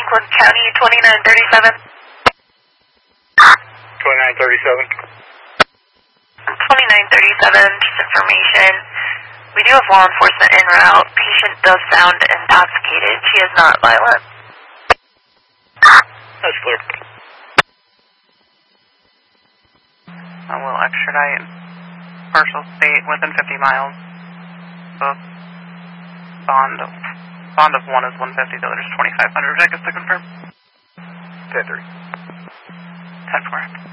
Franklin County, 2937. 2937. 2937, just information. We do have law enforcement en route. Patient does sound intoxicated. She is not violent. That's clear. I will extradite partial state within 50 miles. Both bond of one is 150, the other is 2,500, I guess, to confirm. 10-3. 10-4.